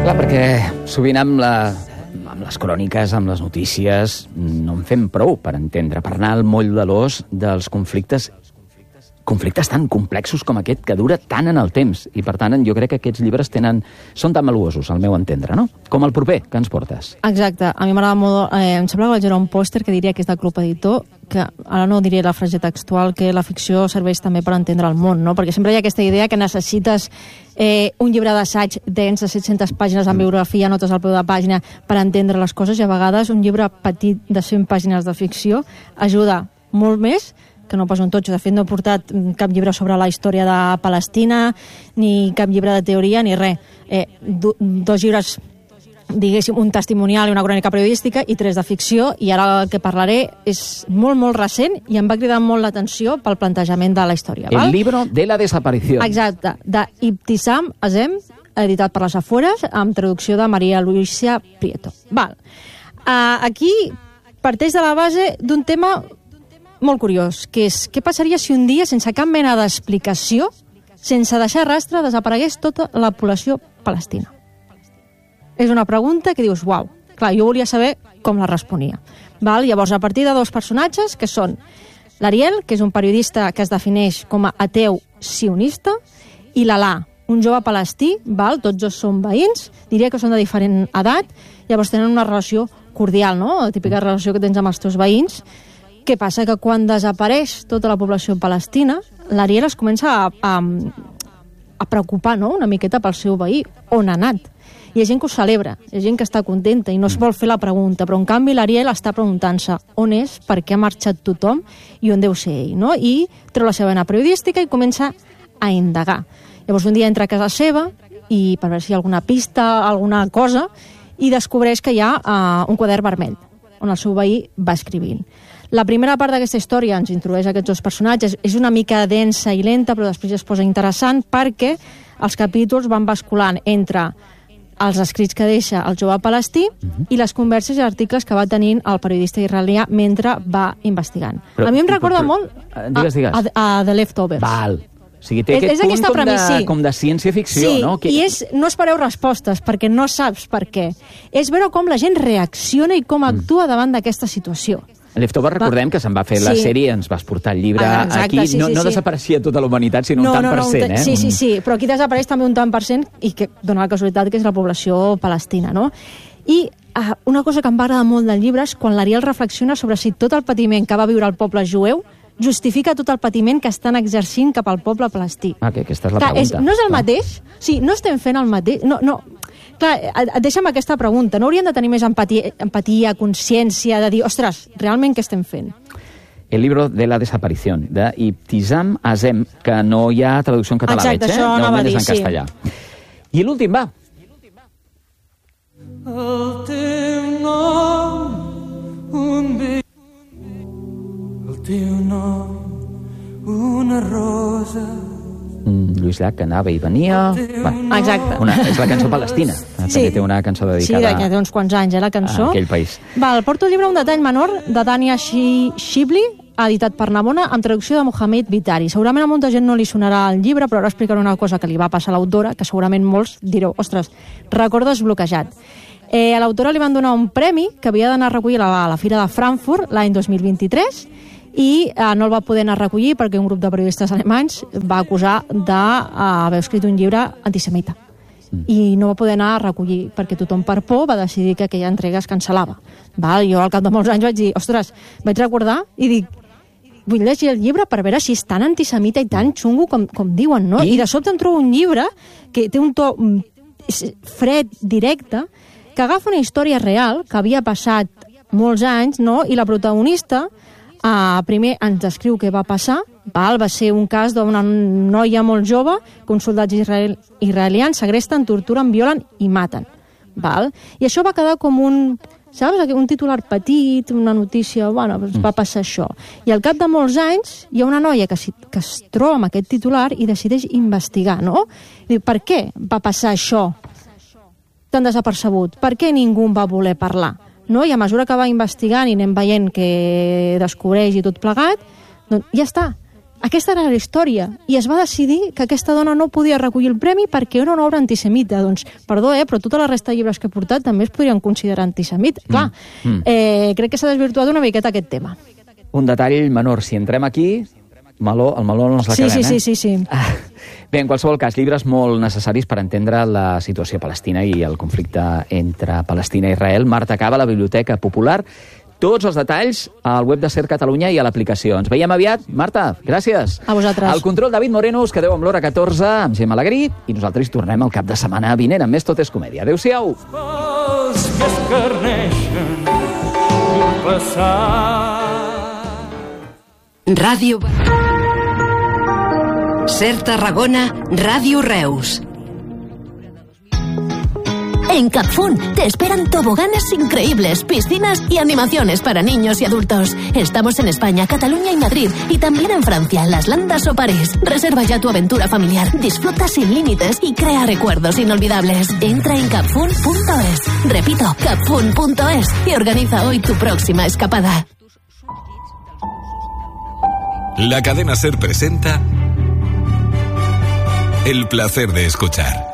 Clar, perquè sovint amb les cròniques, amb les notícies, no en fem prou per entendre, per anar al moll de l'os dels conflictes tan complexos com aquest, que dura tant en el temps. I, per tant, jo crec que aquests llibres són tan valuosos, al meu entendre, no? Com el proper, que ens portes. Exacte. A mi m'agrada molt... em sembla que vaig veure un pòster que diria que és del Club Editor, que ara no diré la frase textual, que la ficció serveix també per entendre el món, no? Perquè sempre hi ha aquesta idea que necessites un llibre d'assaig dens de 700 pàgines amb biografia, notes al peu de pàgina, per entendre les coses, i a vegades un llibre petit de 100 pàgines de ficció ajuda molt més que no pas un totxo. De fet, no he portat cap llibre sobre la història de Palestina, ni cap llibre de teoria, ni res. Dos llibres, diguéssim, un testimonial i una crònica periodística, i 3 de ficció, i ara el que parlaré és molt, molt recent, i em va cridar molt l'atenció pel plantejament de la història. El libro de la desaparición. Exacte, d'Ibtissam Azem, editat per les Afores, amb traducció de Maria Luisa Prieto. Aquí parteix de la base d'un tema molt curiós, que és què passaria si un dia, sense cap mena d'explicació, sense deixar rastre, desaparegués tota la població palestina. És una pregunta que dius, uau, clar, jo volia saber com la responia. Llavors, a partir de 2 personatges, que són l'Ariel, que és un periodista que es defineix com a ateu sionista, i l'Alà, un jove palestí, tots 2 són veïns, diria que són de diferent edat, llavors tenen una relació cordial, no? La típica relació que tens amb els teus veïns. Què passa? Que quan desapareix tota la població palestina, l'Ariel es comença a preocupar, no?, una miqueta pel seu veí, on ha anat. Hi ha gent que ho celebra, hi ha gent que està contenta i no es vol fer la pregunta, però en canvi l'Ariel està preguntant-se on és, per què ha marxat tothom i on deu ser ell, no? I treu la seva eina periodística i comença a indagar. Llavors un dia entra a casa seva i per veure si hi ha alguna pista, alguna cosa, i descobreix que hi ha un quadern vermell on el seu veí va escrivint. La primera part d'aquesta història ens introdueix aquests 2 personatges. És una mica densa i lenta, però després es posa interessant perquè els capítols van basculant entre els escrits que deixa el jove palestí i les converses i articles que va tenint el periodista israelià mentre va investigant. A mi em recorda molt a The Leftovers. O sigui, té aquest punt com de ciència-ficció, no? Sí, i no espereu respostes, perquè no saps per què. És veure com la gent reacciona i com actua davant d'aquesta situació. Leftovers, recordem que se'n va fer la sèrie, ens vas portar el llibre aquí, no desapareixia tota la humanitat, sinó un tant per cent, eh? Sí, però aquí desapareix també un tant per cent, i que dona la casualitat que és la població palestina, no? I una cosa que em va agradar molt del llibre és quan l'Ariel reflexiona sobre si tot el patiment que va viure el poble jueu justifica tot el patiment que estan exercint cap al poble palestí. Que aquesta és la pregunta. No és el mateix? Sí, no estem fent el mateix? No. Clar, et deixa'm aquesta pregunta. No hauríem de tenir més empatia, consciència, de dir, ostres, realment què estem fent? El libro de la desaparición, d'Ibtissam Azem, que no hi ha traducció en català, exacte, veig, això anava a dir, en castellà. I l'últim, va. El teu nom, el teu nom, una rosa. Lluís Llach, que anava i venia... Exacte. És la cançó palestina. També té una cançó dedicada... Sí, que té uns quants anys, la cançó. A aquell país. Porto el llibre Un detall menor, de Dania Shibli, editat per Navona, amb traducció de Mohamed Vitari. Segurament a molta gent no li sonarà el llibre, però ara explicaré una cosa que li va passar a l'autora, que segurament molts direu, ostres, recordes bloquejat. A l'autora li van donar un premi que havia d'anar a recollir a la Fira de Frankfurt l'any 2023, i no el va poder anar a recollir perquè un grup de periodistes alemanys va acusar d'haver escrit un llibre antisemita. I no va poder anar a recollir perquè tothom per por va decidir que aquella entrega es cancel·lava. Jo al cap de molts anys vaig dir, ostres, vaig recordar i dic, vull llegir el llibre per veure si és tan antisemita i tan xungo com diuen, no? I de sobte em trobo un llibre que té un to fred, directe, que agafa una història real que havia passat molts anys, no? I la protagonista primer ens descriu què va passar. Va ser un cas d'una noia molt jove que uns soldats israelians segresten, torturen, violen i maten. I això va quedar com un titular petit, una notícia, va passar això. I al cap de molts anys hi ha una noia que es troba amb aquest titular i decideix investigar, no? I diu, per què va passar això tan desapercebut? Per què ningú en va voler parlar? No? I a mesura que va investigant i anem veient que descobreix i tot plegat, doncs ja està. aquesta era la història, i es va decidir que aquesta dona no podia recollir el premi perquè era una obra antisemita. Doncs, perdó, però tota la resta de llibres que he portat també es podrien considerar antisemit. Clar, crec que s'ha desvirtuat una miqueta aquest tema. Un detall menor, si entrem aquí, el meló no ens la quedem, Sí. Bé, en qualsevol cas, llibres molt necessaris per entendre la situació palestina i el conflicte entre Palestina i Israel. Marta Cava, a la Biblioteca Popular. Tots els detalls al web de SER Catalunya i a l'aplicació. Ens veiem aviat. Marta, gràcies. A vosaltres. Al control, David Moreno, us quedeu amb l'hora 14, amb Gemma Alegrí, i nosaltres tornem el cap de setmana vinent amb més Tot és Comèdia. Adéu-siau. Que escarneixen Ràdio SER Tarragona, Ràdio Reus. En Capfun te esperan toboganes increíbles, piscinas y animaciones para niños y adultos. Estamos en España, Cataluña y Madrid, y también en Francia, Las Landas o París. Reserva ya tu aventura familiar, disfruta sin límites y crea recuerdos inolvidables. Entra en capfun.es. Repito, capfun.es y organiza hoy tu próxima escapada. La cadena SER presenta El placer de escuchar.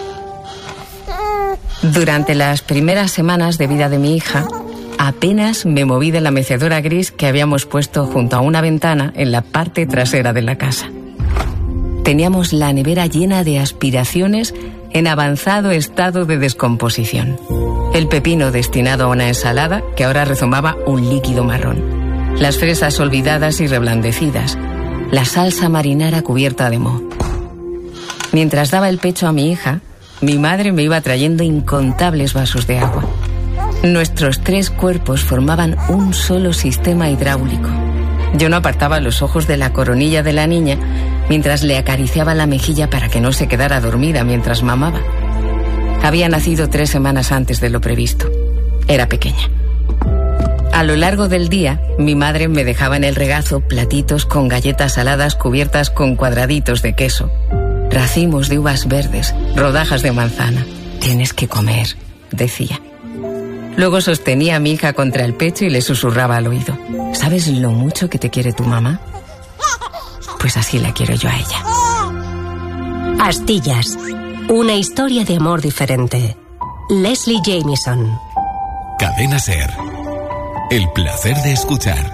Durante las primeras semanas de vida de mi hija, apenas me moví de la mecedora gris que habíamos puesto junto a una ventana en la parte trasera de la casa. Teníamos la nevera llena de aspiraciones en avanzado estado de descomposición. El pepino destinado a una ensalada que ahora rezumaba un líquido marrón. Las fresas olvidadas y reblandecidas. La salsa marinara cubierta de moho. Mientras daba el pecho a mi hija, mi madre me iba trayendo incontables vasos de agua. Nuestros 3 cuerpos formaban un solo sistema hidráulico. Yo no apartaba los ojos de la coronilla de la niña mientras le acariciaba la mejilla para que no se quedara dormida mientras mamaba. Había nacido 3 semanas antes de lo previsto. Era pequeña. A lo largo del día, mi madre me dejaba en el regazo platitos con galletas saladas cubiertas con cuadraditos de queso, racimos de uvas verdes, rodajas de manzana. Tienes que comer, decía. Luego sostenía a mi hija contra el pecho y le susurraba al oído. ¿Sabes lo mucho que te quiere tu mamá? Pues así la quiero yo a ella. Astillas. Una historia de amor diferente. Leslie Jamieson. Cadena SER. El placer de escuchar.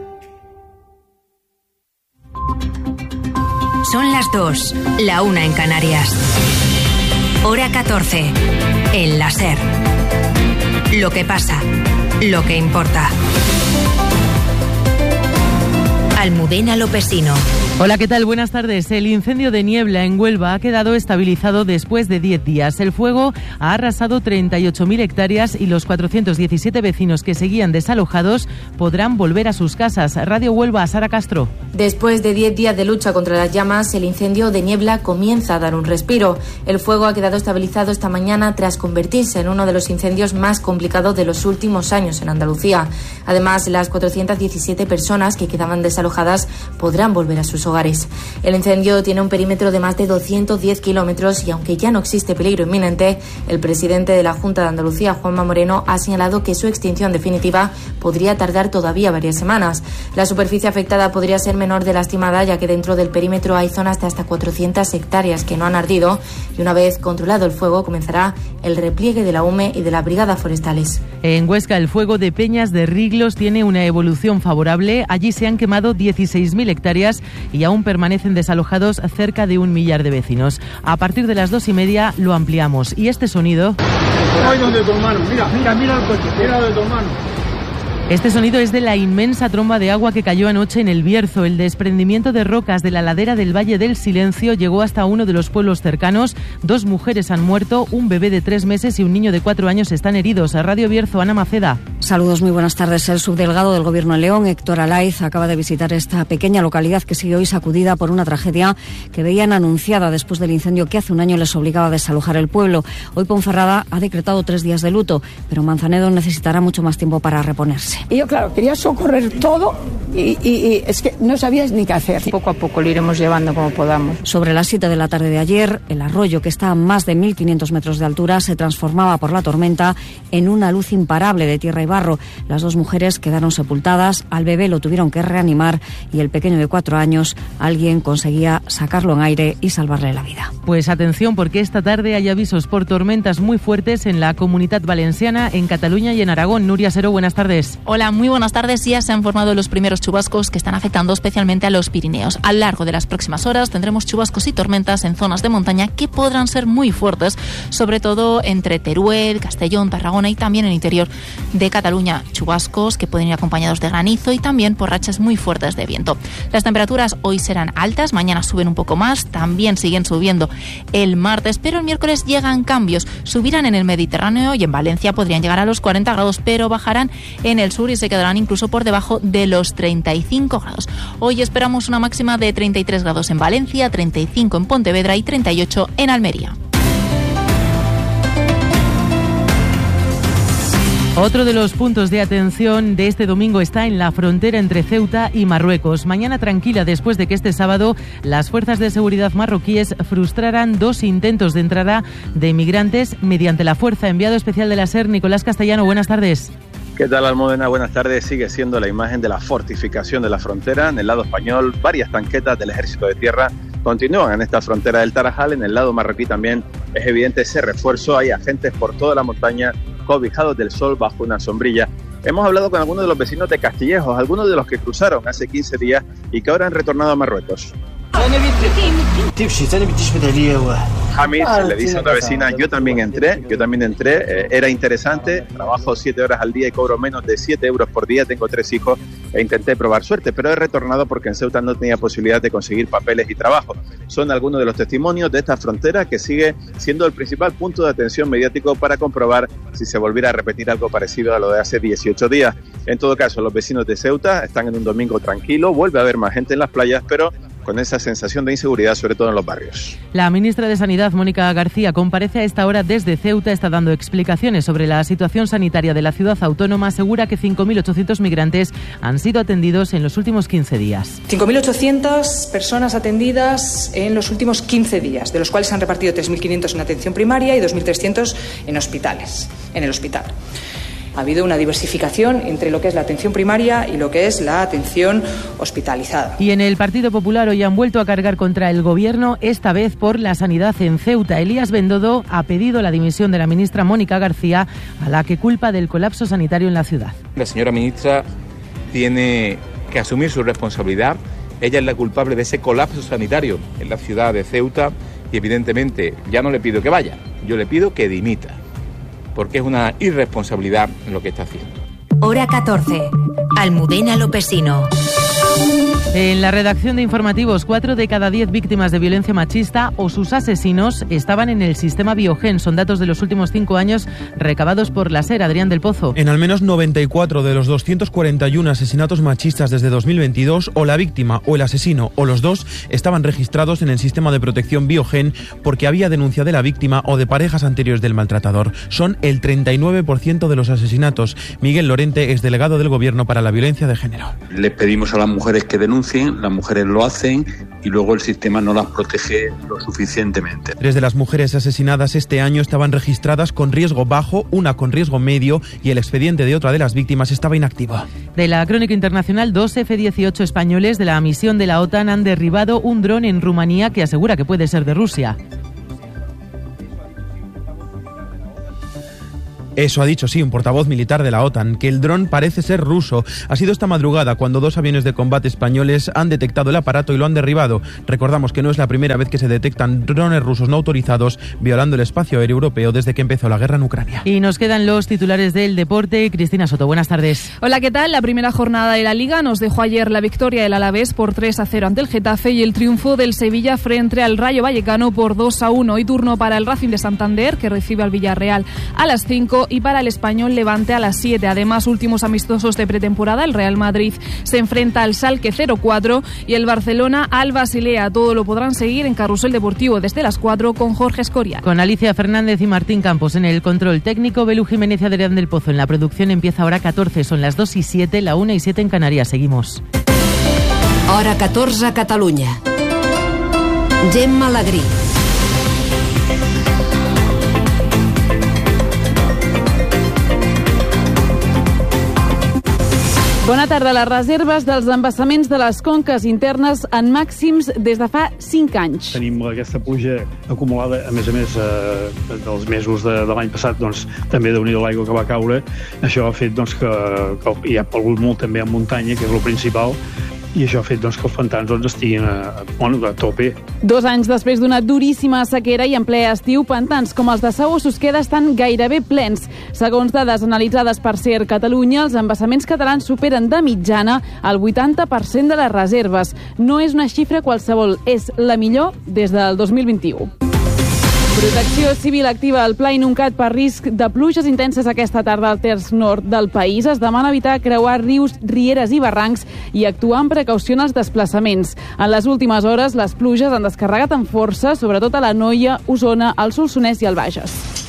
Son las 2, la 1 en Canarias. Hora 14, en la SER. Lo que pasa, lo que importa. Almudena Lopesino. Hola, ¿qué tal? Buenas tardes. El incendio de Niebla en Huelva ha quedado estabilizado después de 10 días. El fuego ha arrasado 38.000 hectáreas y los 417 vecinos que seguían desalojados podrán volver a sus casas. Radio Huelva, Sara Castro. Después de 10 días de lucha contra las llamas, el incendio de Niebla comienza a dar un respiro. El fuego ha quedado estabilizado esta mañana tras convertirse en uno de los incendios más complicados de los últimos años en Andalucía. Además, las 417 personas que quedaban desalojadas podrán volver a sus hogares. El incendio tiene un perímetro de más de 210 kilómetros y aunque ya no existe peligro inminente, el presidente de la Junta de Andalucía, Juanma Moreno, ha señalado que su extinción definitiva podría tardar todavía varias semanas. La superficie afectada podría ser menor de la estimada, ya que dentro del perímetro hay zonas de hasta 400 hectáreas que no han ardido y una vez controlado el fuego comenzará el repliegue de la UME y de las brigadas forestales. En Huesca, el fuego de Peñas de Riglos tiene una evolución favorable. Allí se han quemado 16.000 hectáreas y aún permanecen desalojados cerca de 1 millar de vecinos. A partir de las 2:30 lo ampliamos. Y este sonido... ¡Ay, donde tu hermano! Mira el coche, mira de tu hermano. Este sonido es de la inmensa tromba de agua que cayó anoche en el Bierzo. El desprendimiento de rocas de la ladera del Valle del Silencio llegó hasta uno de los pueblos cercanos. 2 mujeres han muerto, un bebé de 3 meses y un niño de 4 años están heridos. A Radio Bierzo, Ana Maceda. Saludos, muy buenas tardes. El subdelegado del Gobierno de León, Héctor Alaiz, acaba de visitar esta pequeña localidad que sigue hoy sacudida por una tragedia que veían anunciada después del incendio que hace un año les obligaba a desalojar el pueblo. Hoy Ponferrada ha decretado 3 días de luto, pero Manzanedo necesitará mucho más tiempo para reponerse. evacuarse. Y yo, claro, quería socorrer todo y es que no sabías ni qué hacer. Poco a poco lo iremos llevando como podamos. Sobre las 7 de la tarde de ayer, el arroyo, que está a más de 1.500 metros de altura, se transformaba por la tormenta en una luz imparable de tierra y barro. Las 2 mujeres quedaron sepultadas, al bebé lo tuvieron que reanimar y el pequeño de 4 años, alguien conseguía sacarlo en aire y salvarle la vida. Pues atención, porque esta tarde hay avisos por tormentas muy fuertes en la Comunitat Valenciana, en Cataluña y en Aragón. Nuria Seró, buenas tardes. Hola, muy buenas tardes. Ya se han formado los primeros chubascos que están afectando especialmente a los Pirineos. A lo largo de las próximas horas tendremos chubascos y tormentas en zonas de montaña que podrán ser muy fuertes, sobre todo entre Teruel, Castellón, Tarragona y también en el interior de Cataluña. Chubascos que pueden ir acompañados de granizo y también por rachas muy fuertes de viento. Las temperaturas hoy serán altas, mañana suben un poco más, también siguen subiendo el martes, pero el miércoles llegan cambios. Subirán en el Mediterráneo y en Valencia podrían llegar a los 40 grados, pero bajarán en el sur y se quedarán incluso por debajo de los 35 grados. Hoy esperamos una máxima de 33 grados en Valencia, 35 en Pontevedra y 38 en Almería. Otro de los puntos de atención de este domingo está en la frontera entre Ceuta y Marruecos. Mañana tranquila después de que este sábado las fuerzas de seguridad marroquíes frustraran 2 intentos de entrada de inmigrantes mediante la fuerza. Enviado especial de la SER, Nicolás Castellano, buenas tardes. ¿Qué tal, Almudena? Buenas tardes. Sigue siendo la imagen de la fortificación de la frontera. En el lado español, varias tanquetas del Ejército de Tierra continúan en esta frontera del Tarajal. En el lado marroquí también es evidente ese refuerzo. Hay agentes por toda la montaña cobijados del sol bajo una sombrilla. Hemos hablado con algunos de los vecinos de Castillejos, algunos de los que cruzaron hace 15 días y que ahora han retornado a Marruecos. Hamid le dice a otra vecina, yo también entré, era interesante, trabajo 7 horas al día y cobro menos de 7 euros por día, tengo 3 hijos e intenté probar suerte, pero he retornado porque en Ceuta no tenía posibilidad de conseguir papeles y trabajo. Son algunos de los testimonios de esta frontera que sigue siendo el principal punto de atención mediático para comprobar si se volviera a repetir algo parecido a lo de hace 18 días. En todo caso, los vecinos de Ceuta están en un domingo tranquilo, vuelve a haber más gente en las playas, pero con esa sensación de inseguridad, sobre todo en los barrios. La ministra de Sanidad, Mónica García, comparece a esta hora desde Ceuta, está dando explicaciones sobre la situación sanitaria de la ciudad autónoma, asegura que 5.800 migrantes han sido atendidos en los últimos 15 días. 5.800 personas atendidas en los últimos 15 días, de los cuales se han repartido 3.500 en atención primaria y 2.300 en hospitales, en el hospital. Ha habido una diversificación entre lo que es la atención primaria y lo que es la atención hospitalizada. Y en el Partido Popular hoy han vuelto a cargar contra el Gobierno, esta vez por la sanidad en Ceuta. Elías Bendodo ha pedido la dimisión de la ministra Mónica García, a la que culpa del colapso sanitario en la ciudad. La señora ministra tiene que asumir su responsabilidad. Ella es la culpable de ese colapso sanitario en la ciudad de Ceuta y evidentemente ya no le pido que vaya, yo le pido que dimita, porque es una irresponsabilidad en lo que está haciendo. Hora 14. Almudena Lopesino. En la redacción de informativos, 4 de cada 10 víctimas de violencia machista o sus asesinos estaban en el sistema Biogen. Son datos de los últimos 5 años recabados por la SER. Adrián del Pozo. En al menos 94 de los 241 asesinatos machistas desde 2022, o la víctima o el asesino o los dos estaban registrados en el sistema de protección Biogen porque había denuncia de la víctima o de parejas anteriores del maltratador. Son el 39% de los asesinatos. Miguel Lorente es delegado del Gobierno para la violencia de género. Les pedimos a las mujeres que denuncien, las mujeres lo hacen y luego el sistema no las protege lo suficientemente. 3 de las mujeres asesinadas este año estaban registradas con riesgo bajo, una con riesgo medio y el expediente de otra de las víctimas estaba inactivo. De la crónica internacional, 2 F-18 españoles de la misión de la OTAN han derribado un dron en Rumanía que asegura que puede ser de Rusia. Eso ha dicho, sí, un portavoz militar de la OTAN, que el dron parece ser ruso. Ha sido esta madrugada cuando 2 aviones de combate españoles han detectado el aparato y lo han derribado. Recordamos que no es la primera vez que se detectan drones rusos no autorizados violando el espacio aéreo europeo desde que empezó la guerra en Ucrania. Y nos quedan los titulares del deporte. Cristina Soto, buenas tardes. Hola, ¿qué tal? La primera jornada de la Liga nos dejó ayer la victoria del Alavés por 3-0 ante el Getafe y el triunfo del Sevilla frente al Rayo Vallecano por 2-1. Hoy turno para el Racing de Santander, que recibe al Villarreal a las 5 8 y para el Español Levante a las 7. Además, últimos amistosos de pretemporada, el Real Madrid se enfrenta al Schalke 04 y el Barcelona al Basilea. Todo lo podrán seguir en Carrusel Deportivo desde las 4 con Jorge Escorial. Con Alicia Fernández y Martín Campos en el control técnico, Belu Jiménez y Adrián del Pozo en la producción. Empieza ahora 14, son las 2:07, la 1:07 en Canarias. Seguimos. Hora 14 a Catalunya. Gemma Alegrí. Bona tarda. Les reserves dels embassaments de les conques internes en màxims des de fa 5 anys. Tenim aquesta pluja acumulada, a més, dels mesos de l'any passat, doncs, també déu-n'hi-do l'aigua que va caure. Això ha fet doncs, que hi ha plogut molt també a muntanya, que és el principal, i això ha fet doncs, que els pantans estiguin a tope. 2 anys després d'una duríssima sequera i en ple estiu, pantans com els de Sau o Susqueda estan gairebé plens. Segons dades analitzades per SER Catalunya, els embassaments catalans superen de mitjana el 80% de les reserves. No és una xifra qualsevol, és la millor des del 2021. Protecció Civil activa el Pla Inuncat per risc de pluges intenses aquesta tarda al terç nord del país. Es demana evitar creuar rius, rieres i barrancs i actuar amb precaució en els desplaçaments. En les últimes hores, les pluges han descarregat amb força, sobretot a l'Anoia, Osona, el Solsonès i el Bages.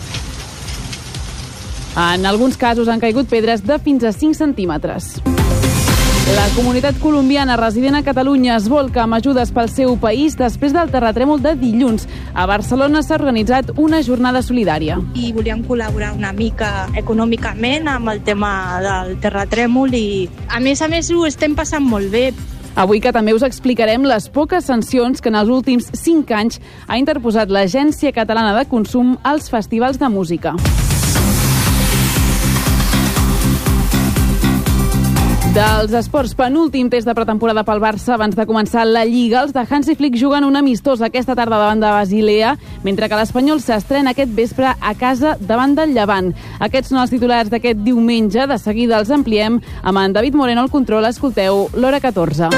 En alguns casos han caigut pedres de fins a 5 centímetres. La comunitat colombiana resident a Catalunya es volca amb ajudes pel seu país després del terratrèmol de dilluns. A Barcelona s'ha organitzat una jornada solidària. I volíem col·laborar una mica econòmicament amb el tema del terratrèmol i, a més, ho estem passant molt bé. Avui que també us explicarem les poques sancions que en els últims 5 anys ha interposat l'Agència Catalana de Consum als festivals de música. Dels esports, penúltim test de pretemporada pel Barça abans de començar la Lliga. Els de Hansi Flick juguen un amistós aquesta tarda davant de Basilea, mentre que l'Espanyol s'estrena aquest vespre a casa davant del Llevant. Aquests són els titulars d'aquest diumenge. De seguida els ampliem amb en David Moreno al control. Escolteu l'Hora 14.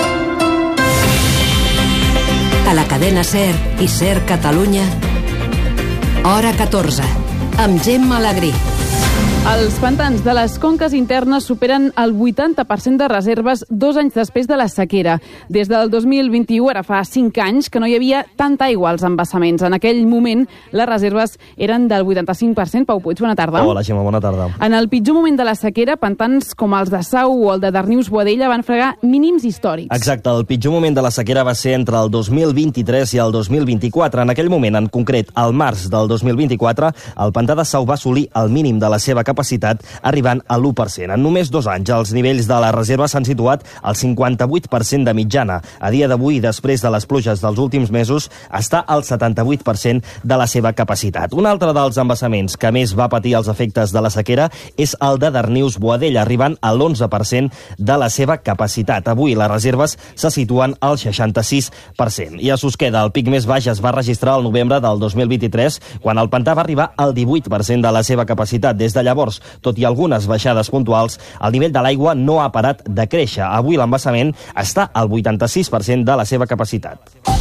A la cadena SER i SER Catalunya, Hora 14, amb Gemma Alegrí. Els pantans de les conques internes superen el 80% de reserves 2 anys després de la sequera. Des del 2021, ara fa 5 anys, que no hi havia tanta aigua als embassaments. En aquell moment, les reserves eren del 85%. Pau Puig, bona tarda. Hola, Gemma, bona tarda. En el pitjor moment de la sequera, pantans com els de Sau o el de Darnius-Boadella van fregar mínims històrics. Exacte, el pitjor moment de la sequera va ser entre el 2023 i el 2024. En aquell moment, en concret, al març del 2024, el pantà de Sau va assolir el mínim de la seva capacitat, arribant a l'1%. En només 2 anys, els nivells de la reserva s'han situat al 58% de mitjana. A dia d'avui, després de les pluges dels últims mesos, està al 78% de la seva capacitat. Un altre dels embassaments que més va patir els efectes de la sequera és el de Darnius-Boadella, arribant a l'11% de la seva capacitat. Avui, les reserves se situen al 66%. I a Susqueda, el pic més baix es va registrar al novembre del 2023, quan el pantà va arribar al 18% de la seva capacitat. Des de llavors, tot i algunes baixades puntuals, el nivell de l'aigua no ha parat de créixer. Avui l'embassament està al 86% de la seva capacitat.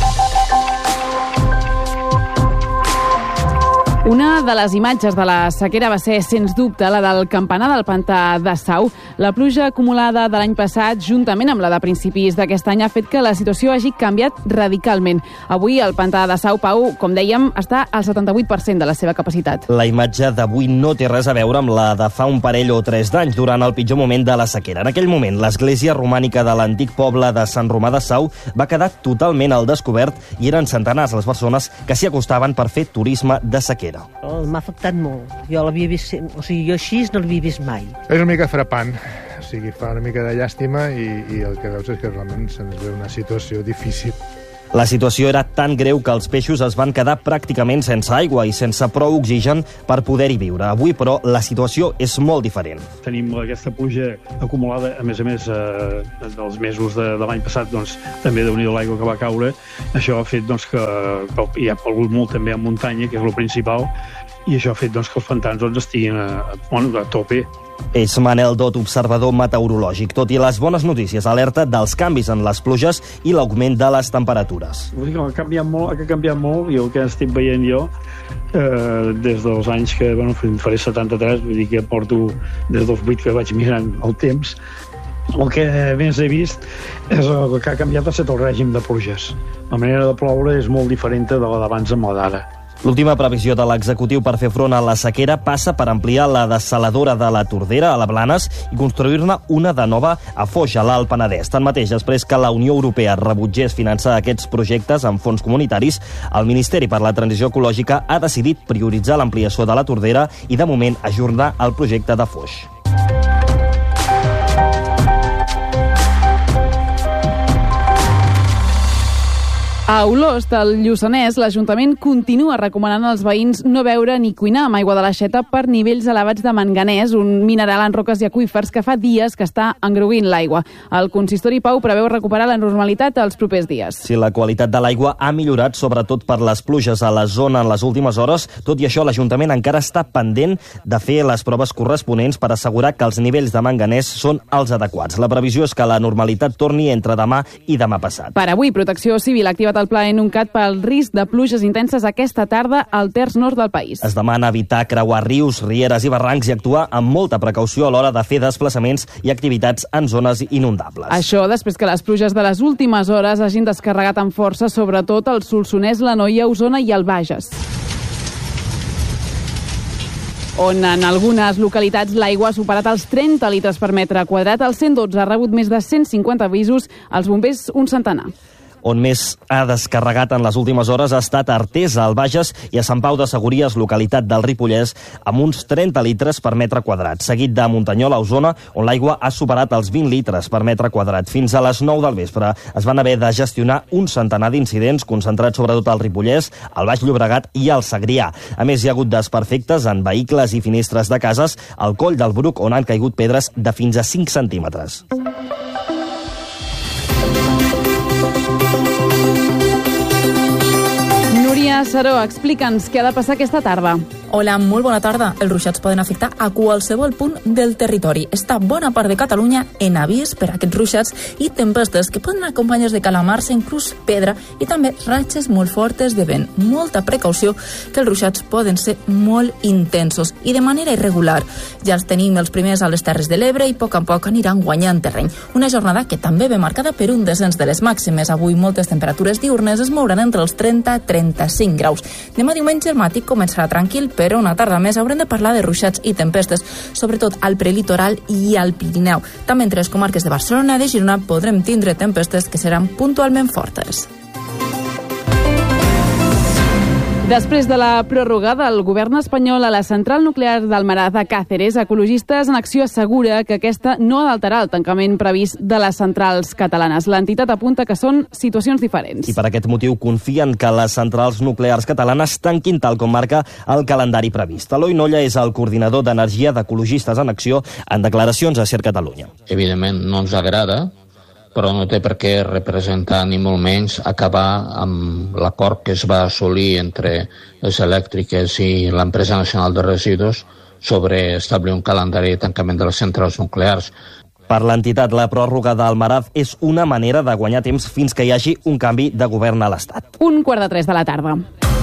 Una de les imatges de la sequera va ser, sens dubte, la del campanar del pantà de Sau. La pluja acumulada de l'any passat, juntament amb la de principis d'aquest any, ha fet que la situació hagi canviat radicalment. Avui el pantà de Sau, Pau, com dèiem, està al 78% de la seva capacitat. La imatge d'avui no té res a veure amb la de fa un parell o 3 d'anys, durant el pitjor moment de la sequera. En aquell moment, l'església romànica de l'antic poble de Sant Romà de Sau va quedar totalment al descobert i eren centenars les persones que s'hi acostaven per fer turisme de sequera. M'ha afectat molt. Jo l'havia vist, jo així no l'havia vist mai. És una mica frapant, o sigui, fa una mica de llàstima i el que veus és que realment se'ns ve una situació difícil. La situació era tan greu que els peixos es van quedar pràcticament sense aigua i sense prou oxigen per poder-hi viure. Avui, però, la situació és molt diferent. Tenim aquesta pluja acumulada, a més, dels mesos de l'any passat, doncs, també déu-n'hi-do l'aigua que va caure. Això ha fet doncs, que hi ha plogut molt també a muntanya, que és el principal, i això ha fet doncs, que els pantans doncs, estiguin a tope. És Manel Dot, observador meteorològic. Tot i les bones notícies, alerta dels canvis en les pluges i l'augment de les temperatures. Ha canviat molt, i el que estic veient jo des dels anys que faré 73, vull dir que porto des dels 8 que vaig mirant el temps. El que més he vist és el que ha canviat ha estat el règim de pluges. La manera de ploure és molt diferent de la d'abans amb la d'ara. L'última previsió de l'executiu per fer front a la sequera passa per ampliar la dessaladora de la Tordera a la Blanes i construir-ne una de nova a Foix, a l'Alt Penedès. Tanmateix, després que la Unió Europea rebutgés finançar aquests projectes amb fons comunitaris, el Ministeri per la Transició Ecològica ha decidit prioritzar l'ampliació de la Tordera i, de moment, ajornar el projecte de Foix. A Olost, al Lluçanès, l'Ajuntament continua recomanant als veïns no beure ni cuinar amb aigua de l'aixeta per nivells elevats de manganès, un mineral en roques i aqüífers que fa dies que està engroguint l'aigua. El consistori Pau preveu recuperar la normalitat els propers dies. Sí, la qualitat de l'aigua ha millorat, sobretot per les pluges a la zona en les últimes hores. Tot i això, l'Ajuntament encara està pendent de fer les proves corresponents per assegurar que els nivells de manganès són els adequats. La previsió és que la normalitat torni entre demà i demà passat. Per avui, Protecció Civil ha activat el pla Enuncat pel risc de pluges intenses aquesta tarda al terç nord del país. Es demana evitar creuar rius, rieres i barrancs i actuar amb molta precaució a l'hora de fer desplaçaments i activitats en zones inundables. Això després que les pluges de les últimes hores hagin descarregat amb força, sobretot el Solsonès, l'Anoia, Osona i el Bages, on en algunes localitats l'aigua ha superat els 30 litres per metre quadrat. El 112 ha rebut més de 150 avisos, els bombers un centenar. On més ha descarregat en les últimes hores ha estat a Artesa, al Bages, i a Sant Pau de Segúries, localitat del Ripollès, amb uns 30 litres per metre quadrat, seguit de Muntanyola, a Osona, on l'aigua ha superat els 20 litres per metre quadrat. Fins a les 9 del vespre es van haver de gestionar un centenar d'incidents, concentrats sobretot al Ripollès, al Baix Llobregat i al Segrià. A més, hi ha hagut desperfectes en vehicles i finestres de cases al Coll del Bruc, on han caigut pedres de fins a 5 centímetres. Núria Saró, explica'ns què ha de passar aquesta tarda. Hola, molt bona tarda. Els ruixats poden afectar a qualsevol punt del territori. Està bona part de Catalunya en avís per a aquests ruixats i tempestes que poden acompanyar de calamars, inclús pedra i també ratxes molt fortes de vent. Molta precaució, que els ruixats poden ser molt intensos i de manera irregular. Ja els tenim els primers a les Terres de l'Ebre i a poc aniran guanyant terreny. Una jornada que també ve marcada per un descens de les màximes. Avui moltes temperatures diurnes es mouran entre els 30 i 35 graus. Demà diumenge el matí començarà tranquil, però una tarda més haurem de parlar de ruixats i tempestes, sobretot al prelitoral i al Pirineu. També entre les comarques de Barcelona i de Girona podrem tindre tempestes que seran puntualment fortes. Després de la pròrroga del govern espanyol a la central nuclear d'Almaraz a Càceres, Ecologistes en Acció assegura que aquesta no ha d'alterar el tancament previst de les centrals catalanes. L'entitat apunta que són situacions diferents. I per aquest motiu confien que les centrals nuclears catalanes tanquin tal com marca el calendari previst. Eloi Nolla és el coordinador d'Energia d'Ecologistes en Acció en declaracions a Ser Catalunya. Evidentment no ens agrada, però no té per què representar ni molt menys acabar amb l'acord que es va assolir entre les elèctriques i l'empresa nacional de residus sobre establir un calendari de tancament de les centrals nuclears. Per l'entitat, la pròrroga d'Almaraz és una manera de guanyar temps fins que hi hagi un canvi de govern a l'Estat. 1:45 de la tarda.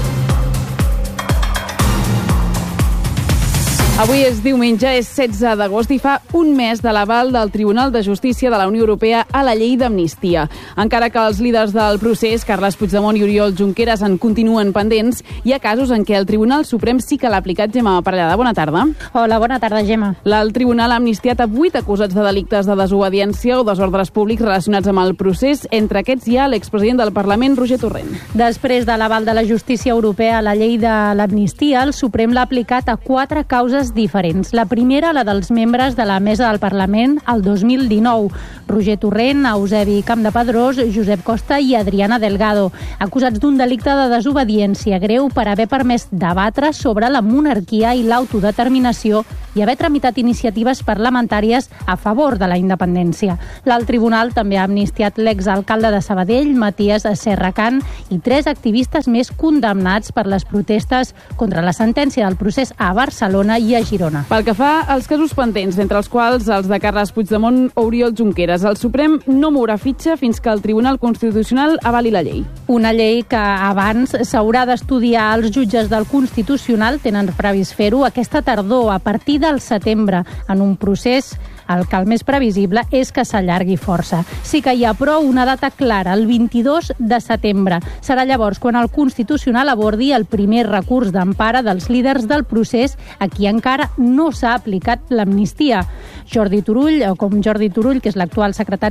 Avui és diumenge, és 16 d'agost i fa un mes de l'aval del Tribunal de Justícia de la Unió Europea a la llei d'amnistia. Encara que els líders del procés, Carles Puigdemont i Oriol Junqueras, en continuen pendents, hi ha casos en què el Tribunal Suprem sí que l'ha aplicat. Gemma Parellada, bona tarda. Hola, bona tarda, Gemma. El Tribunal ha amnistiat a 8 acusats de delictes de desobediència o desordres públics relacionats amb el procés. Entre aquests hi ha l'expresident del Parlament, Roger Torrent. Després de l'aval de la Justícia Europea a la llei de l'amnistia, el Suprem l'ha aplicat a 4 causes diferents. La primera, la dels membres de la Mesa del Parlament, el 2019. Roger Torrent, Eusebi Campdepadrós, Josep Costa i Adriana Delgado, acusats d'un delicte de desobediència greu per haver permès debatre sobre la monarquia i l'autodeterminació i haver tramitat iniciatives parlamentàries a favor de la independència. L'alt tribunal també ha amnistiat l'exalcalde de Sabadell, Matías Serracant, i 3 activistes més condemnats per les protestes contra la sentència del procés a Barcelona i a Girona. Pel que fa als casos pendents, entre els quals els de Carles Puigdemont o Oriol Junqueras, el Suprem no mourà fitxa fins que el Tribunal Constitucional avali la llei. Una llei que abans s'haurà d'estudiar. Els jutges del Constitucional tenen previst fer-ho aquesta tardor, a partir del setembre, en un procés el que el més previsible és que s'allargui força. Sí que hi ha, però, una data clara, el 22 de setembre. Serà llavors quan el Constitucional abordi el primer recurs d'empara dels líders del procés a qui encara no s'ha aplicat l'amnistia. Jordi Turull, que és l'actual secretari